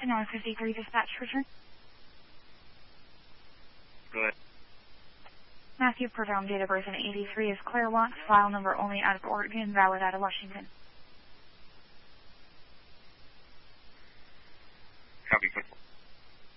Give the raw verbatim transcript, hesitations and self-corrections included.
Sonora fifty-three dispatch return. Go ahead. Matthew Perdome, date of birth in eighty-three is Claire Watts, file number only out of Oregon, valid out of Washington.